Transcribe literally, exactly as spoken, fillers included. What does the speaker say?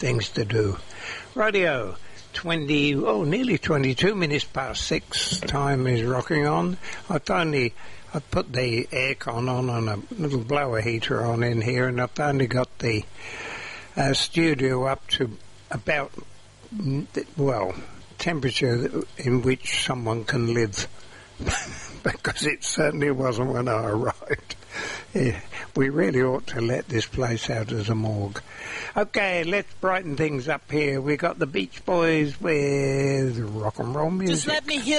things to do. Radio, twenty, oh, nearly twenty-two minutes past six. Time is rocking on. I've only, I've put the aircon on and a little blower heater on in here, and I've only got the uh, studio up to about, well, temperature in which someone can live. Because it certainly wasn't when I arrived. Yeah, we really ought to let this place out as a morgue. Okay, let's brighten things up here. We got the Beach Boys with rock and roll music. Just let me hear